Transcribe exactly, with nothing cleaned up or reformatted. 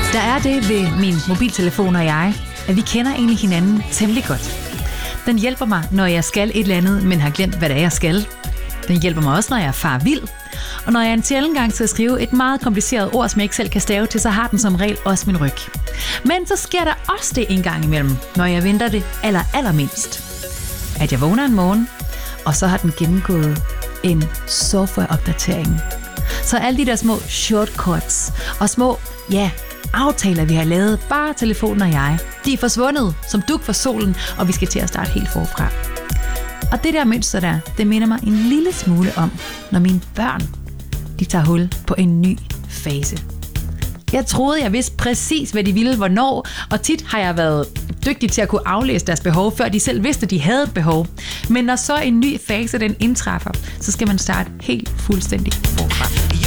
Der er det ved min mobiltelefon og jeg, at vi kender egentlig hinanden temmelig godt. Den hjælper mig, når jeg skal et eller andet, men har glemt, hvad det er, jeg skal. Den hjælper mig også, når jeg er far vild. Og når jeg en sjælden gang skal skrive et meget kompliceret ord, som jeg ikke selv kan stave til, så har den som regel også min ryg. Men så sker der også det en gang imellem, når jeg venter det aller, allermindst. At jeg vågner en morgen, og så har den gennemgået en softwareopdatering. Så alle de der små shortcuts og små, ja, aftaler, vi har lavet, bare telefonen og jeg, de er forsvundet som dug for solen, og vi skal til at starte helt forfra. Og det der mønster der, det minder mig en lille smule om, når mine børn, de tager hul på en ny fase. Jeg troede, jeg vidste præcis, hvad de ville, hvornår, og tit har jeg været dygtig til at kunne aflæse deres behov, før de selv vidste, at de havde et behov. Men når så en ny fase, den indtræffer, så skal man starte helt fuldstændig